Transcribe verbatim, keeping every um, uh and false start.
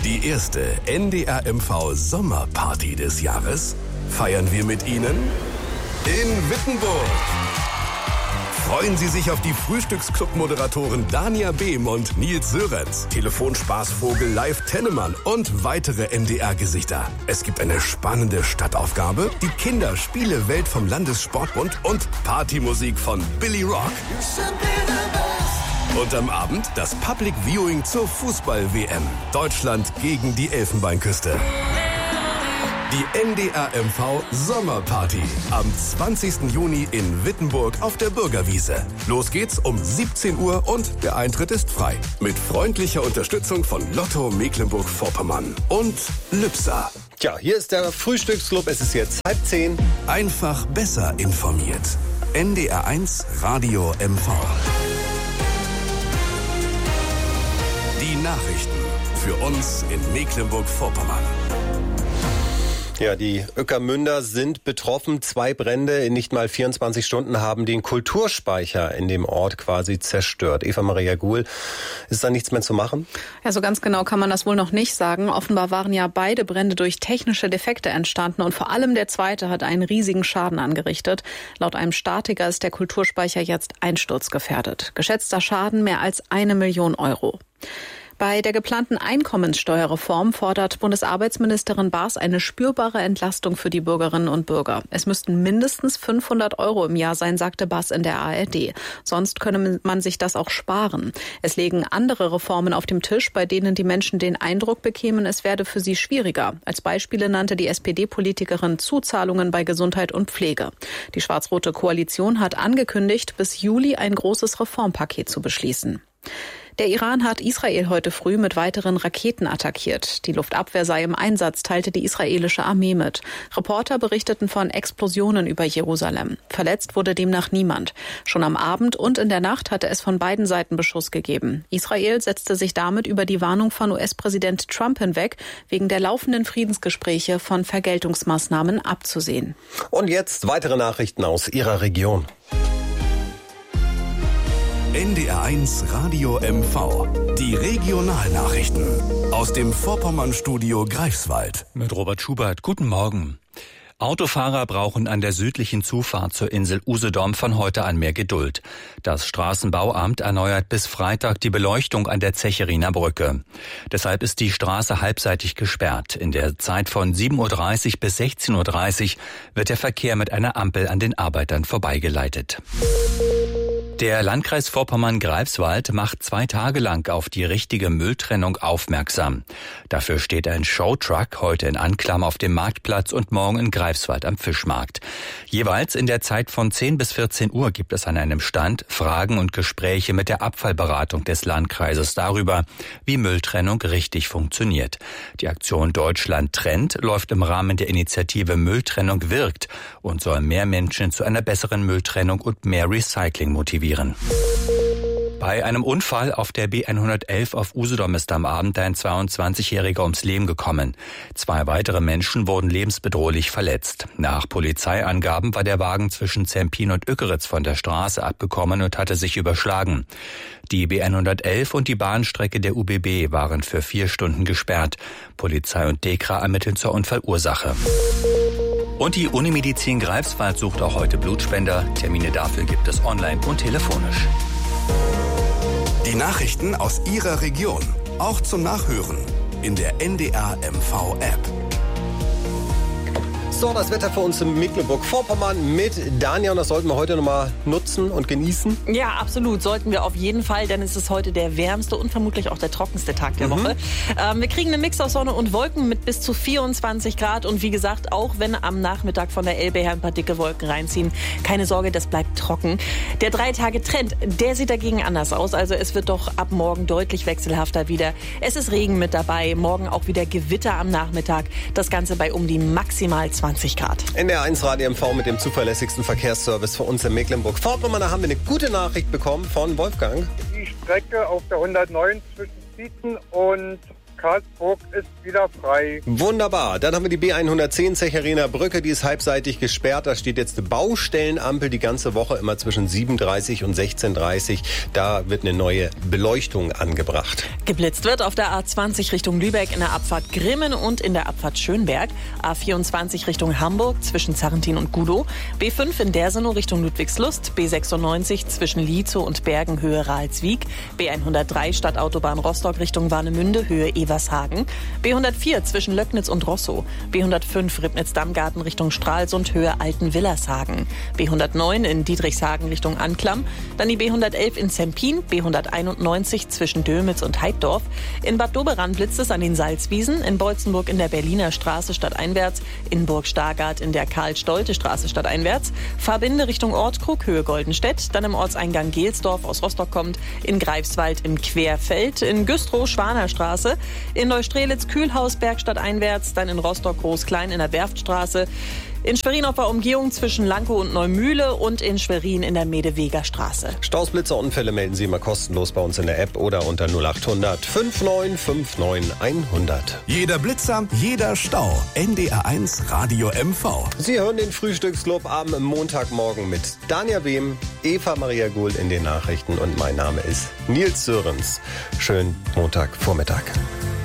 Die erste N D R M V Sommerparty des Jahres feiern wir mit Ihnen in Wittenburg. Freuen Sie sich auf die Frühstücksclub-Moderatoren Dania Behm und Nils Sörenz, Telefonspaßvogel Live Tennemann und weitere N D R-Gesichter. Es gibt eine spannende Stadtaufgabe, die Kinderspiele-Welt vom Landessportbund und Partymusik von Billy Rock. Und am Abend das Public Viewing zur Fußball-W M. Deutschland gegen die Elfenbeinküste. Die N D R M V Sommerparty am zwanzigsten Juni in Wittenburg auf der Bürgerwiese. Los geht's um siebzehn Uhr und der Eintritt ist frei. Mit freundlicher Unterstützung von Lotto Mecklenburg-Vorpommern und Lübser. Tja, hier ist der Frühstücksclub. Es ist jetzt halb zehn. Einfach besser informiert. N D R eins Radio M V. Die Nachrichten für uns in Mecklenburg-Vorpommern. Ja, die Ueckermünder sind betroffen. Zwei Brände in nicht mal vierundzwanzig Stunden haben den Kulturspeicher in dem Ort quasi zerstört. Eva-Maria Guhl, ist da nichts mehr zu machen? Ja, so ganz genau kann man das wohl noch nicht sagen. Offenbar waren ja beide Brände durch technische Defekte entstanden und vor allem der zweite hat einen riesigen Schaden angerichtet. Laut einem Statiker ist der Kulturspeicher jetzt einsturzgefährdet. Geschätzter Schaden mehr als eine Million Euro. Bei der geplanten Einkommenssteuerreform fordert Bundesarbeitsministerin Baas eine spürbare Entlastung für die Bürgerinnen und Bürger. Es müssten mindestens fünfhundert Euro im Jahr sein, sagte Baas in der A R D. Sonst könne man sich das auch sparen. Es liegen andere Reformen auf dem Tisch, bei denen die Menschen den Eindruck bekämen, es werde für sie schwieriger. Als Beispiele nannte die S P D-Politikerin Zuzahlungen bei Gesundheit und Pflege. Die schwarz-rote Koalition hat angekündigt, bis Juli ein großes Reformpaket zu beschließen. Der Iran hat Israel heute früh mit weiteren Raketen attackiert. Die Luftabwehr sei im Einsatz, teilte die israelische Armee mit. Reporter berichteten von Explosionen über Jerusalem. Verletzt wurde demnach niemand. Schon am Abend und in der Nacht hatte es von beiden Seiten Beschuss gegeben. Israel setzte sich damit über die Warnung von U S-Präsident Trump hinweg, wegen der laufenden Friedensgespräche von Vergeltungsmaßnahmen abzusehen. Und jetzt weitere Nachrichten aus Ihrer Region. N D R eins Radio M V. Die Regionalnachrichten aus dem Vorpommernstudio Greifswald. Mit Robert Schubert. Guten Morgen. Autofahrer brauchen an der südlichen Zufahrt zur Insel Usedom von heute an mehr Geduld. Das Straßenbauamt erneuert bis Freitag die Beleuchtung an der Zecheriner Brücke. Deshalb ist die Straße halbseitig gesperrt. In der Zeit von sieben Uhr dreißig bis sechzehn Uhr dreißig wird der Verkehr mit einer Ampel an den Arbeitern vorbeigeleitet. Der Landkreis Vorpommern-Greifswald macht zwei Tage lang auf die richtige Mülltrennung aufmerksam. Dafür steht ein Showtruck heute in Anklam auf dem Marktplatz und morgen in Greifswald am Fischmarkt. Jeweils in der Zeit von zehn bis vierzehn Uhr gibt es an einem Stand Fragen und Gespräche mit der Abfallberatung des Landkreises darüber, wie Mülltrennung richtig funktioniert. Die Aktion Deutschland trennt läuft im Rahmen der Initiative Mülltrennung wirkt und soll mehr Menschen zu einer besseren Mülltrennung und mehr Recycling motivieren. Bei einem Unfall auf der B hundertelf auf Usedom ist am Abend ein zweiundzwanzigjähriger ums Leben gekommen. Zwei weitere Menschen wurden lebensbedrohlich verletzt. Nach Polizeiangaben war der Wagen zwischen Zempin und Ückeritz von der Straße abgekommen und hatte sich überschlagen. Die B hundertelf und die Bahnstrecke der U B B waren für vier Stunden gesperrt. Polizei und Dekra ermitteln zur Unfallursache. Und die Unimedizin Greifswald sucht auch heute Blutspender. Termine dafür gibt es online und telefonisch. Die Nachrichten aus Ihrer Region, auch zum Nachhören in der N D R M V App. So, das Wetter für uns in Mecklenburg-Vorpommern mit Dania und das sollten wir heute nochmal nutzen und genießen. Ja, absolut, sollten wir auf jeden Fall, denn es ist heute der wärmste und vermutlich auch der trockenste Tag der mhm. Woche. Ähm, wir kriegen einen Mix aus Sonne und Wolken mit bis zu vierundzwanzig Grad und wie gesagt, auch wenn am Nachmittag von der Elbe her ein paar dicke Wolken reinziehen, keine Sorge, das bleibt trocken. Der Drei-Tage-Trend, der sieht dagegen anders aus, also es wird doch ab morgen deutlich wechselhafter wieder. Es ist Regen mit dabei, morgen auch wieder Gewitter am Nachmittag, das Ganze bei um die maximal zwanzig Grad. N D R eins Radio M V mit dem zuverlässigsten Verkehrsservice für uns in Mecklenburg-Vorpommern. Da haben wir eine gute Nachricht bekommen von Wolfgang. Die Strecke auf der hundertneun zwischen Zieten und Karlsburg ist wieder frei. Wunderbar. Dann haben wir die B hundertzehn Zecherinner Brücke, die ist halbseitig gesperrt. Da steht jetzt eine Baustellenampel die ganze Woche immer zwischen sieben Uhr dreißig und sechzehn Uhr dreißig. Da wird eine neue Beleuchtung angebracht. Geblitzt wird auf der A zwanzig Richtung Lübeck in der Abfahrt Grimmen und in der Abfahrt Schönberg. A vierundzwanzig Richtung Hamburg zwischen Zarrentin und Gudow. B fünf in Dersenow Richtung Ludwigslust. B sechsundneunzig zwischen Lietzow und Bergen Höhe Rahlswijk. B hundertdrei Stadtautobahn Rostock Richtung Warnemünde Höhe Evershagen. B hundertvier zwischen Löcknitz und Rosso. B hundertfünf Ribnitz-Dammgarten Richtung Stralsund Höhe Altenwillershagen. B hundertneun in Dietrichshagen Richtung Anklam. Dann die B hundertelf in Zempin. B hunderteinundneunzig zwischen Dömitz und Heibdorf. In Bad Doberan blitzt es an den Salzwiesen. In Beutzenburg in der Berliner Straße stadteinwärts. In Burg Stargard in der Karl-Stolte-Straße stadteinwärts. Fahrbinde Richtung Ortskrug Höhe Goldenstedt. Dann im Ortseingang Gelsdorf aus Rostock kommt. In Greifswald im Querfeld. In Güstrow Schwanerstraße. In Neustrelitz Kühlhaus Bergstadt einwärts. Dann in Rostock Groß-Klein in der Werftstraße. In Schwerin auf der Umgehung zwischen Lankow und Neumühle und in Schwerin in der Medeweger Straße. Staus, Blitzer, Unfälle melden Sie immer kostenlos bei uns in der App oder unter null acht hundert fünfundneunzig neunundfünfzig hundert. Jeder Blitzer, jeder Stau. N D R eins Radio M V. Sie hören den Frühstücksclub am Montagmorgen mit Dania Behm, Eva Maria Gould in den Nachrichten und mein Name ist Nils Sörens. Schönen Montagvormittag.